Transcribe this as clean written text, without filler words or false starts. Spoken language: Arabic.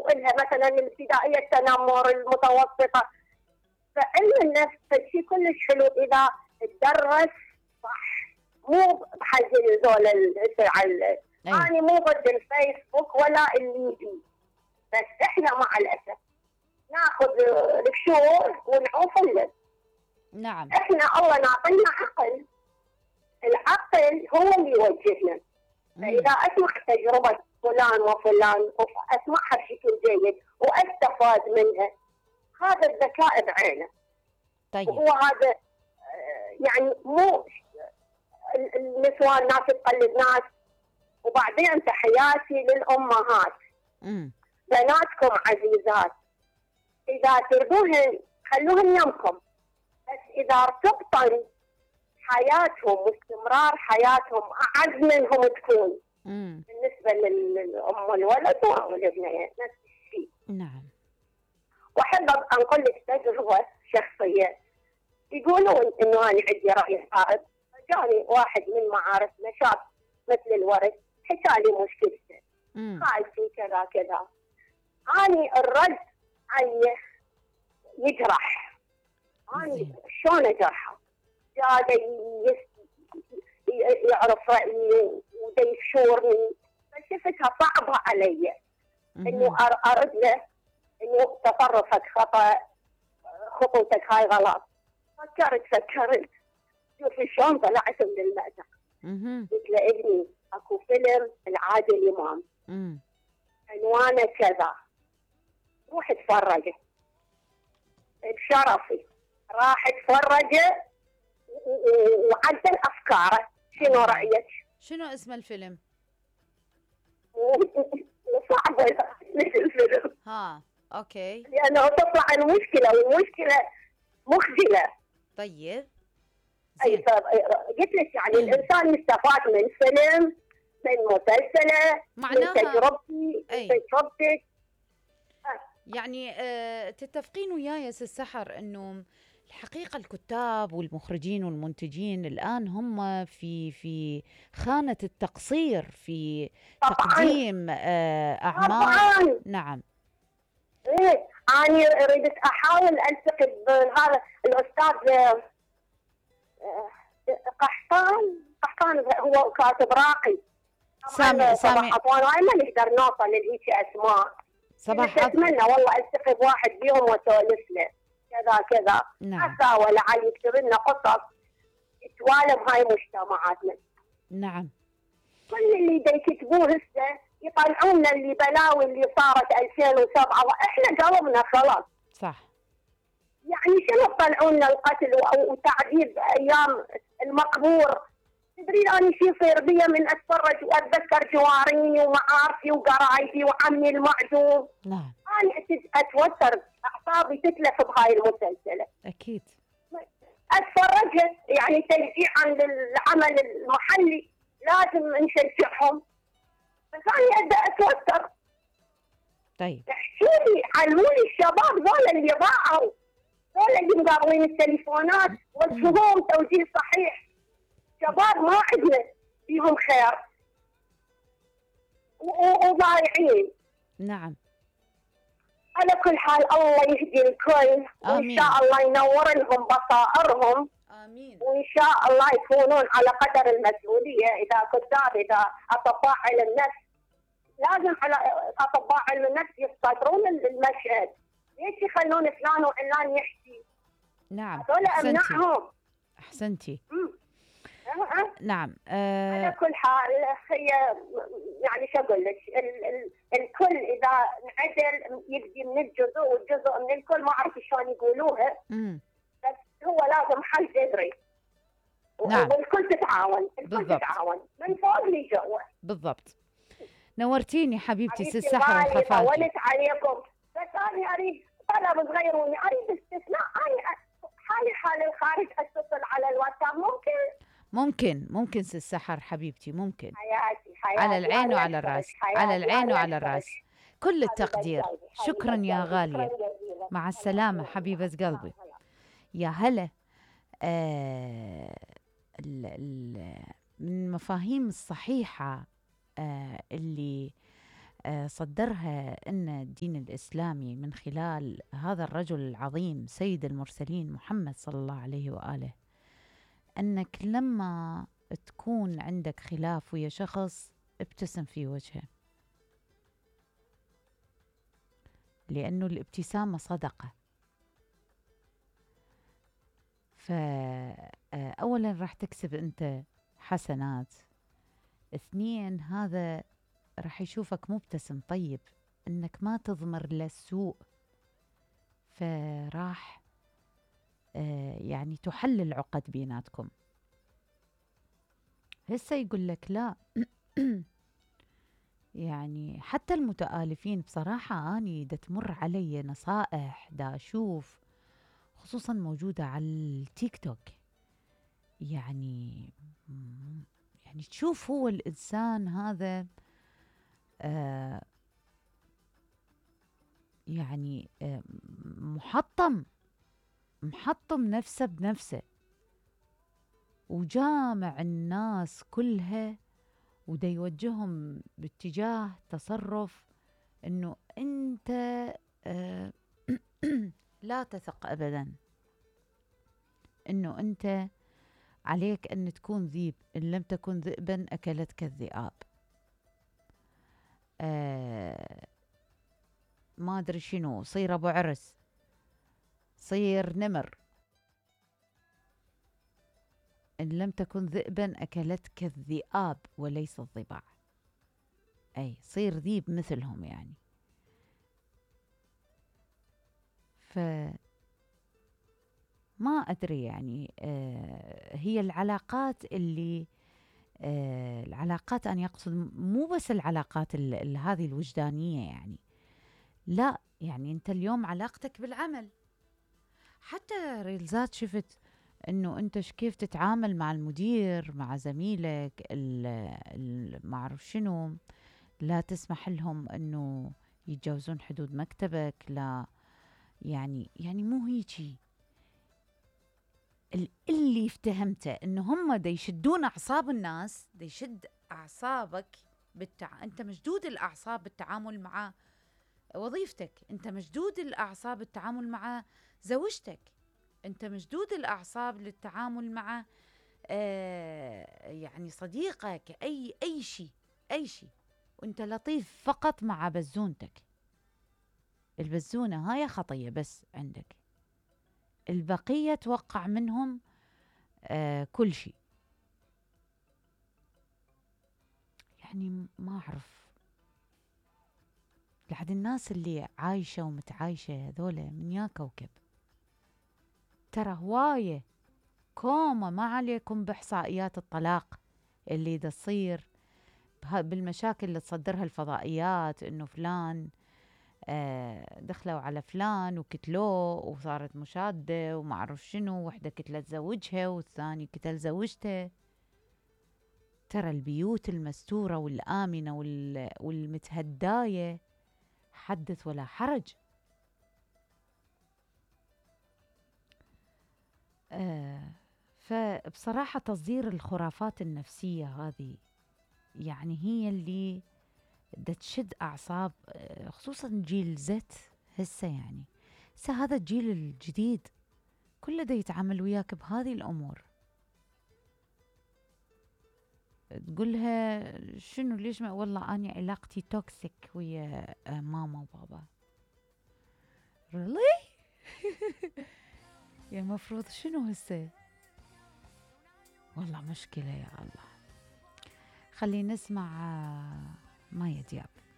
ولها مثلا الابتدائيه، التنمر، المتوسطه. فعلم النفس شيء كلش حلو اذا تدرس صح، مو بحزين ذول انا مو ضد الفيسبوك ولا اللي يجي، بس احنا مع الاسف ناخذ الكشور ونعوف اللب. نعم. احنا الله نعطينا عقل، العقل هو اللي يوجهنا. فاذا اسمع تجربه فلان وفلان واسمعها بشكل جيد واستفاد منها، هذا الذكاء بعينه. طيب. وهو هذا يعني مو النسوان ناس تقلد ناس. وبعدين تحياتي للامهات، بناتكم عزيزات، اذا تريدوهن خلوهن يمكم، بس اذا ارتبطن حياتهم واستمرار حياتهم اعز منهم تكون. بالنسبه للام والولد والابنين نفس الشيء. نعم. واحب انقل لك تجربه شخصيه. يقولون انه انا عندي راي صائب. جاني واحد من معارفنا شاب مثل الورد، حكى لي مشكلته، خالتي كذا كذا. اني الرد عليه يجرح. اني شلون اجرحه؟ جاد يعرف رايي ويشورني، فشفتها صعبه علي انه ارد له انه تصرفك خطا، خطوتك هاي غلط. فكرت شوفي شلون طلعت من المأزق. قلت له ابني اكو فيلم العادل امام عنوانه كذا، روح اتفرجه. بشرفي راح اتفرجه وعدل افكاره. شنو رايك؟ شنو اسم الفيلم؟ صعبه الفيلم. اوكي. لانه تطلع المشكله والمشكله مخجله. طيب. قلت لك يعني الانسان يستفاد من فيلم، من مسلسله، من تجربتي، من تجربتك. يعني تتفقين وياي ست سحر انه الحقيقة الكتاب والمخرجين والمنتجين الآن هم في خانة التقصير في تقديم أعمال. نعم. إيه أنا أريد أحاول ألتقي بهذا الأستاذ قحطان هو كاتب راقي. سامي أطوان هاي ما نقدر نوصل لهيك أسماء. صباح أتمنى والله ألتقي بواحد بيهم وأسولف له كذا. نعم. ولا علي يكتب لنا قصص يتوالم هاي مجتمعاتنا. نعم. كل اللي يكتبوه هسه يطلعون لنا اللي بلاوي اللي صارت 2007 واحنا قلبنا خلاص. صح. يعني شنو طلعوا لنا القتل وتعذيب ايام المقبور. تدرين انا شو يصير بي من اتفرج واتذكر جواريني ومعارفي وقرايبي وعمي المعزوم. نعم. انا اتوتر، اعصابي تتلف بهاي المسلسله. اكيد. اتفرجها يعني تشجيعا للعمل المحلي، لازم نشجعهم، بس انا ابدا اتوتر. طيب احكوا لي، علموني الشباب ذولا اللي ضاعوا، ذولا اللي مقاطعين التليفونات، وجهوهم توجيه صحيح. شباب ما عندنا فيهم خير وضايعين. نعم. على كل حال الله يهدي الكل، وإن شاء الله ينور لهم بصائرهم. آمين. وإن شاء الله يكونون على قدر المسؤولية. إذا كتاب، إذا أطباء علم النفس، لازم على أطباء علم النفس يسيطرون المشهد. ليش يخلون فلان وعلان يحكي؟ نعم. هذول أمنعهم. أحسنتي. نعم. على كل حال هي يعني شو أقول لك، الكل إذا انعدل يبدي من الجزء، والجزء من الكل، ما أعرف شلون يقولوها. بس هو لازم حل جذري. نعم. والكل تتعاون، بالضبط. تتعاون من فوق لجوا. بالضبط. نورتيني حبيبتي ست سحر الخفاجي. طولت عليكم، بس أنا أريد طلب صغيروني، أريد استثناء. أنا حال الخارج أتصل على الواتساب، ممكن ست سحر حبيبتي، ممكن. حياتي على العين وعلى الراس، على العين وعلى الراس، كل التقدير. شكرا يا غالية، مع السلامة حبيبة قلبي. يا هلا. من المفاهيم الصحيحة اللي صدرها أن الدين الإسلامي من خلال هذا الرجل العظيم سيد المرسلين محمد صلى الله عليه وآله، أنك لما تكون عندك خلاف ويا شخص ابتسم في وجهه، لأنه الابتسامة صدقة. فأولا راح تكسب أنت حسنات، اثنين هذا راح يشوفك مبتسم طيب، أنك ما تضمر للسوء، فراح يعني تحل العقد بيناتكم. هسه يقول لك لا يعني حتى المتآلفين بصراحة أني دا تمر علي نصائح دا أشوف، خصوصا موجودة على التيك توك، يعني يعني تشوف هو الإنسان هذا يعني محطم نفسه بنفسه، وجامع الناس كلها ودا يوجههم باتجاه تصرف انه انت لا تثق ابدا، انه انت عليك ان تكون ذيب، ان لم تكن ذئبا اكلتك الذئاب، ما ادري شنو، صير ابو عرس، صير نمر، ان لم تكن ذئبا اكلتك الذئاب وليس الضباع، اي صير ذيب مثلهم يعني. ف ما ادري يعني هي العلاقات اللي العلاقات، أنا يقصد مو بس العلاقات هذه الوجدانية يعني، لا يعني أنت اليوم علاقتك بالعمل، حتى ريلزات شفت أنه أنت كيف تتعامل مع المدير، مع زميلك، ما أعرف شنو، لا تسمح لهم أنه يتجاوزون حدود مكتبك، لا يعني مو هيجي. اللي افتهمته انه هم دا يشدون اعصاب الناس، دا يشد اعصابك انت مشدود الاعصاب بالتعامل مع وظيفتك، انت مشدود الاعصاب بالتعامل مع زوجتك، انت مشدود الاعصاب للتعامل مع يعني صديقك، اي شيء، وانت لطيف فقط مع بزونتك. البزونة هاي خطية بس عندك، البقية توقع منهم كل شيء. يعني ما أعرف، لحد الناس اللي عايشة ومتعايشة هذولا من يا كوكب، ترى هواية كومة ما عليكم بإحصائيات الطلاق اللي دا تصير، بالمشاكل اللي تصدرها الفضائيات، إنه فلان دخلوا على فلان وكتلوه وصارت مشادة وما أعرف شنو، وحدة كتلت زوجها والثاني كتل زوجته. ترى البيوت المستورة والآمنة والمتهداية حدث ولا حرج. فبصراحة تصدير الخرافات النفسية هذه يعني هي اللي دا تشد أعصاب خصوصا جيل زت هسه، يعني هسه هذا الجيل الجديد كله دا يتعامل وياك بهذه الأمور. تقولها شنو ليش؟ ما والله أنا علاقتي توكسيك ويا ماما وبابا. really يا المفروض شنو هسه؟ والله مشكلة يا الله. خلينا نسمع مايا دياب.